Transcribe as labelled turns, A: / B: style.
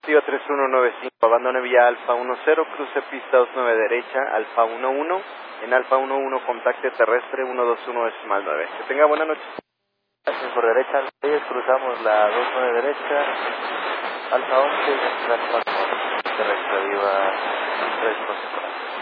A: Directiva 3195, abandone vía Alfa 10, cruce pista 29 derecha, Alfa 11, en Alfa 11 contacte terrestre 121,9. Que tenga buena noche.
B: Gracias, por derecha Alfa 10, cruzamos la 29 derecha, Alfa 11 y Alfa 4, terrestre, viva 3 por